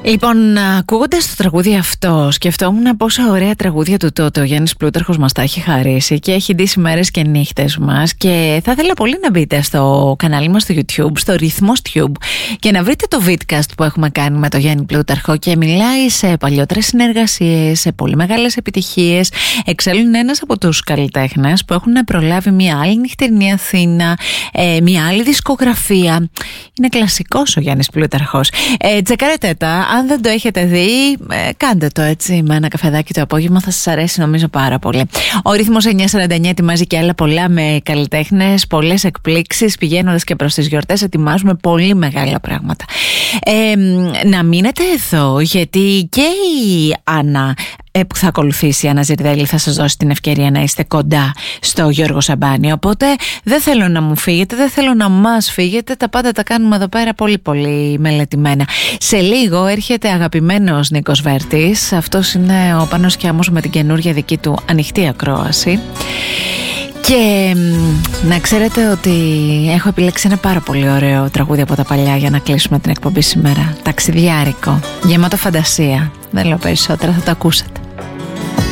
Λοιπόν, ακούγοντας το τραγούδι αυτό, σκεφτόμουν πόσα ωραία τραγούδια του τότε ο Γιάννης Πλούταρχος μας τα έχει χαρίσει και έχει ντύσει μέρες και νύχτες μας. Και θα ήθελα πολύ να μπείτε στο κανάλι μας στο YouTube, στο Ρυθμός Tube, και να βρείτε το vidcast που έχουμε κάνει με τον Γιάννη Πλούταρχο. Και μιλάει σε παλιότερες συνεργασίες, σε πολύ μεγάλες επιτυχίες. Εξάλλου είναι ένας από τους καλλιτέχνες που έχουν προλάβει μια άλλη νυχτερινή Αθήνα, μια άλλη δισκογραφία. Είναι κλασικός ο Γιάννης Πλούταρχος. Τσεκάρετε τα. Αν δεν το έχετε δει, κάντε το έτσι με ένα καφεδάκι το απόγευμα, θα σας αρέσει νομίζω πάρα πολύ. Ο Ρυθμός 949 ετοιμάζει και άλλα πολλά με καλλιτέχνες, πολλές εκπλήξεις. Πηγαίνοντας και προς τις γιορτές ετοιμάζουμε πολύ μεγάλα πράγματα. Να μείνετε εδώ, γιατί και η Άννα που θα ακολουθήσει, η Άννα Ζιρδέλη, θα σας δώσει την ευκαιρία να είστε κοντά στο Γιώργο Σαμπάνη. Οπότε δεν θέλω να μου φύγετε, δεν θέλω να μας φύγετε. Τα πάντα τα κάνουμε εδώ πέρα πολύ πολύ μελετημένα. Σε λίγο έρχεται αγαπημένος Νίκος Βέρτης. Αυτός είναι ο Πάνος Κιάμος με την καινούργια δική του ανοιχτή ακρόαση. Και να ξέρετε ότι έχω επιλέξει ένα πάρα πολύ ωραίο τραγούδι από τα παλιά για να κλείσουμε την εκπομπή σήμερα. Ταξιδιάρικο, γεμάτο φαντασία. Δεν λέω περισσότερα, θα το ακούσετε.